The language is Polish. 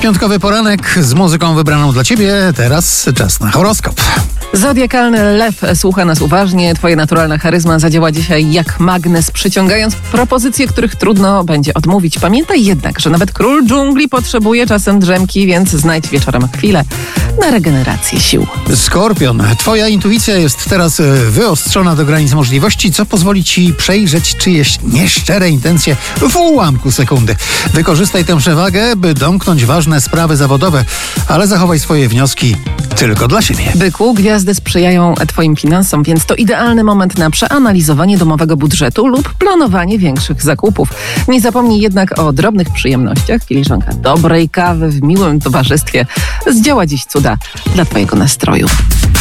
Piątkowy poranek z muzyką wybraną dla Ciebie. Teraz czas na horoskop. Zodiakalny lew słucha nas uważnie. Twoja naturalna charyzma zadziała dzisiaj jak magnes, przyciągając propozycje, których trudno będzie odmówić. Pamiętaj jednak, że nawet król dżungli potrzebuje czasem drzemki, więc znajdź wieczorem chwilę na regenerację sił. Skorpion, Twoja intuicja jest teraz wyostrzona do granic możliwości, co pozwoli Ci przejrzeć czyjeś nieszczere intencje w ułamku sekundy. Wykorzystaj tę przewagę, by domknąć ważne sprawy zawodowe, ale zachowaj swoje wnioski tylko dla siebie. Byku, gwiazdy sprzyjają Twoim finansom, więc to idealny moment na przeanalizowanie domowego budżetu lub planowanie większych zakupów. Nie zapomnij jednak o drobnych przyjemnościach. Filiżanka dobrej kawy w miłym towarzystwie zdziała dziś cuda dla Twojego nastroju.